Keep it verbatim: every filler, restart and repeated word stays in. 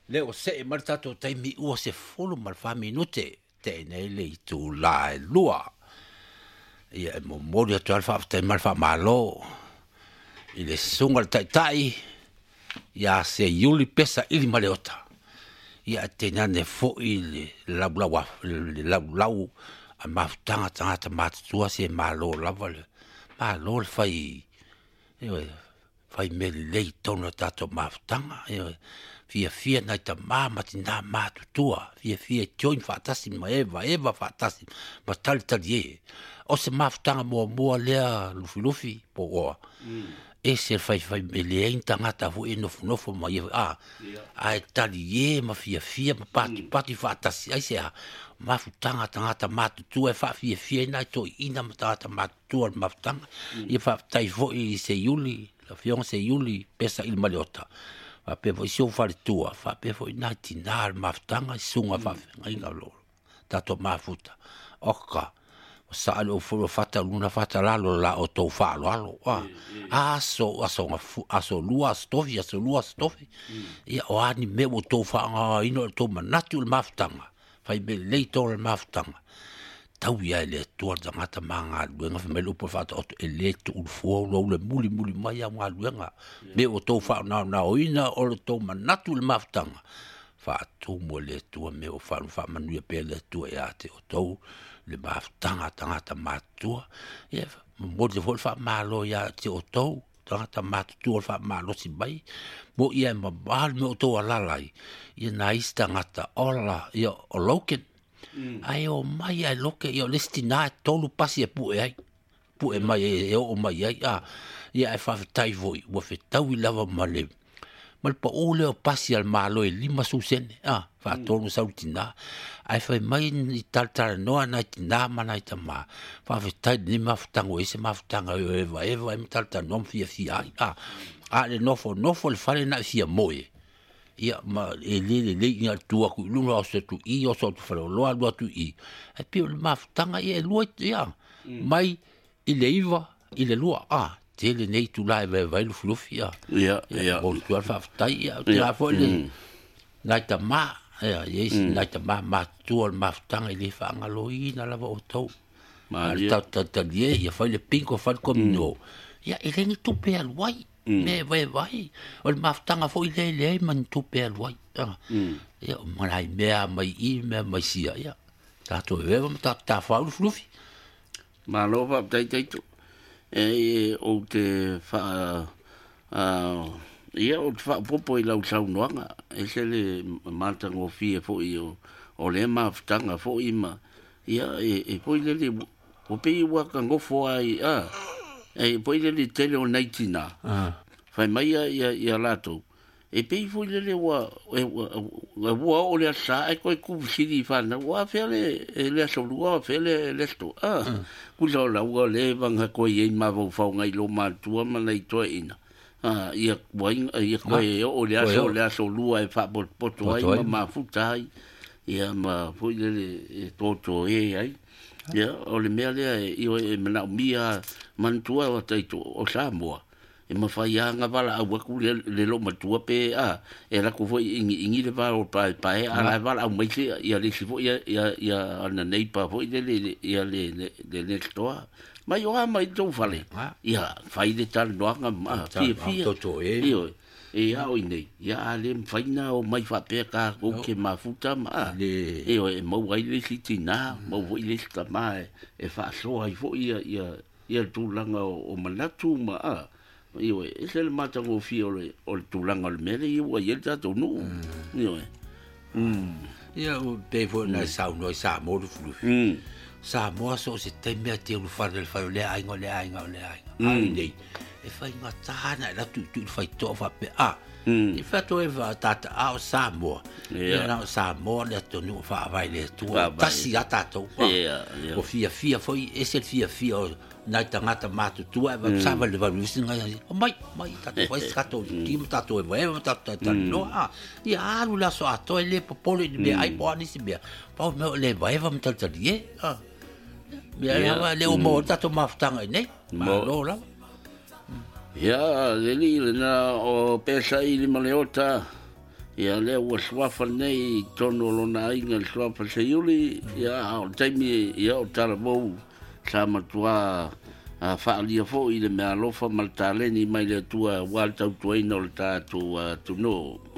le o se e mar tato taimi ua se fulu mar fa minute te nei le i tu la e lua ia e mo mori atu alfa te mar fa malo i le sunga tai tai ia se yuli pesa ili maleota ia te nane fo i le lau lau le lau lau a mafutanga tangata matutua se malo lava le malo le fai ia fai me lei tona tato mafutanga ia fia fia nai ta mama tina matutua fia fia join fatasi ma eva eva fatasi ma tali tali e o se mafutanga mua mua lea lufi lufi po oa e se fai fai me le tangata fu e nofu nofu ma ia a ai tali e ma fia fia ma pati pati fatasi ai se a mafutanga tangata matutua e fa fia fia nai to ina ma tangata matutua mafutanga ia fa tai fo i se yuli la fiona se yuli pesa il maliota fa pe vo sio fare tua fa pe vo nati nar maftanga sunga fa ngai ngalo tato mafuta oka sa lo fu fata luna fata la lo la o to fa lo alo a so aso aso lua stofi aso lua stofi ia o ani me o to fa ino to manatu maftanga fa be le to maftanga tau ia le tua da mata manga luenga fa me lupo fa to ele tu fo lo le muli muli mai a luenga me o to fa na na oina o to manatu le maftanga fa tu mo le tua me o fa fa manu pe le tua ia te o to le maftanga tanga matua ia mo le vol fa malo ia te o to tanga matua fa malo si bai mo ia ma bal me o to ala lai ia na istanga ta ola ia o loken ai o mai ai loke io lestina tolu pasi e pu e ai pu e mai e o mai ai a ia e fa tai voi wo fe tau lava male mal pa o le pasi al malo e lima susene a fa tolu sautina ai fa mai ni tal tal no ana tina mana ita ma fa fe tai ni maftango ese maftango e va e va mi tal tal no fia fia ai a a le no fo no fo le fare na fia moe ia ma e le le le ia tua ku lu no se tu i o so tu falo lo lo tu i e pi le maftanga e lo ia mai i le iva i le lua a te le nei tu lai ve vai lu flufia ia ia o tu fa tai ia te a fo le na ta ma ia yes na ta ma ma tu o maftanga i le fa ngalo i na la o to ma ta ta ta ie ia fa le pinko fa kom no ia e le ni tu pe al wai me vai vai o maftanga fo ile le man tu pe vai ia mai me mai i me mai sia ia ta to ve ta ta fa lu flufi ma lo va dai dai tu e o te fa a ia o fa popo i lau sau noanga e se le matango fie fo i o le maftanga fo i ma ia e fo ile le o pe i wa ka ngofo ai a e poi le tele o naitina ah fai mai ia ia lato e pe foi le wa e wa o le sa e ko ku sidi fa na wa fele le so lua fele le sto ah ku lo la wa le vanga ko ye ma vo fa ngai lo ma tu ma nei to ina ah ia wa ia ko e o le so le so lua e fa po po to ai ma futai ia ma foi le to to e ai ia o le mea lea i o e mana mia mantua o taito o Samoa e mawhaianga wala au waku le lo matua pe a e la ko foi ingi ingi le wala o pai pai a la wala au maise ia le si foi ia ia ana nei pa foi le le ia le le le stoa mai o mai to fale ia fai de tal noanga ma fi fi to e e a o nei ia le faina o mai fa pe ka o ke mafuta ma e o e mo ai le sitina mo voi le sta mai e fa so ai fo ia ia ia tu langa o manatu ma a io e se le mata go fio o tu langa le mele io ia ta to no io e mm ia o pe fo na sa no sa mo flu mm sa mo so se te me te lu fa del fa le ai ngole ai ngole ai ai nei e fai matana la tu tu fai to fa pe a e fa to e va tata a sa mo e na sa mo le to no fa vai le tu ta si ata to o fia fia foi ese fia fia na tangata matu tu e va sa va le va lusinga o mai mai ta to vai scato ti ta to e va ta ta no a e a lu la so a to le popolo de ai po ni si be pa me le va va ta ta die a ya le o mo ta to maftanga nei ma lo la ia le li na o pesa i le maleota ia le ua swafa nei tono lona inga le swafa se yuli ia o taimi ia o taravou sa matua a whaalia fo i le mea lofa maltaleni mai le tua wal tau tuaina o le tātou tuno.